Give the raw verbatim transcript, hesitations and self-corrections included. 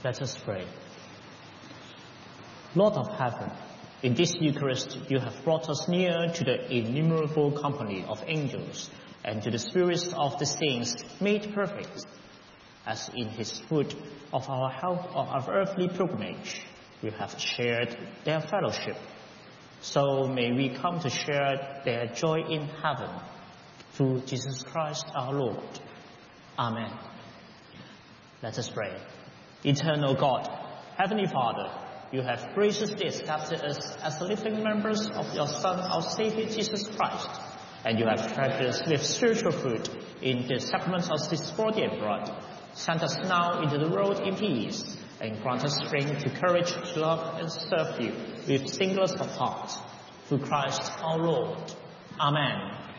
Let us pray. Lord of heaven, in this Eucharist you have brought us near to the innumerable company of angels and to the spirits of the saints made perfect. As in his food of our health of our earthly pilgrimage, we have shared their fellowship. So may we come to share their joy in heaven, through Jesus Christ our Lord. Amen. Let us pray. Eternal God, Heavenly Father, you have graciously accepted us as living members of your Son, our Savior Jesus Christ, and you have fed us with spiritual food in the sacraments of his body and blood. Send us now into the world in peace, and grant us strength to courage to love and serve you with singleness of heart. Through Christ our Lord. Amen.